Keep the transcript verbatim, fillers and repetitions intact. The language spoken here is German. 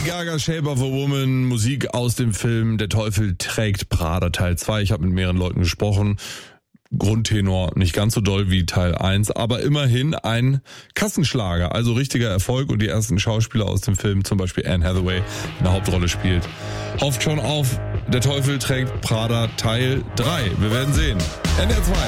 Gaga, Shape of a Woman, Musik aus dem Film Der Teufel trägt Prada Teil zwei. Ich habe mit mehreren Leuten gesprochen. Grundtenor nicht ganz so doll wie Teil eins, aber immerhin ein Kassenschlager, also richtiger Erfolg und die ersten Schauspieler aus dem Film, zum Beispiel Anne Hathaway, in der Hauptrolle spielt. Hofft schon auf Der Teufel trägt Prada Teil drei. Wir werden sehen. N R zwei.